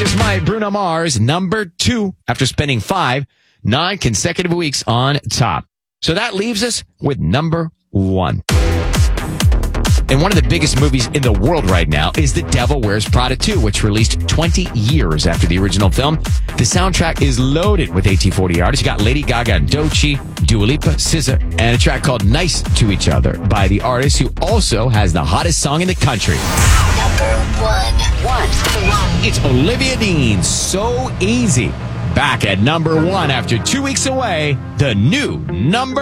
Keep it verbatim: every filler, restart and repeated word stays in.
My Bruno Mars, number two, after spending five, nine consecutive weeks on top. So that leaves us with number one. And one of the biggest movies in the world right now is The Devil Wears Prada two, which released twenty years after the original film. The soundtrack is loaded with A T forty artists. You got Lady Gaga and Doechii, Dua Lipa, S Z A, and a track called Nice to Each Other by the artist who also has the hottest song in the country. Number one. One. It's Olivia Dean, So Easy. Back at number one after two weeks away, the new number